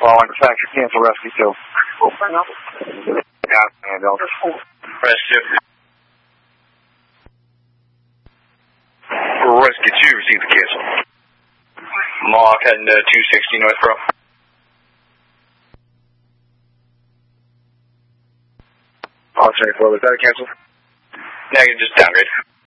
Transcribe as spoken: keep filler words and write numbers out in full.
Well, in fact, you cancel rescue two. Yeah, and Delta. Rescue. Rescue two, receive the cancel. Mach heading to two sixty North Pro. Alternating four, was that a cancel? Negative, just downgrade.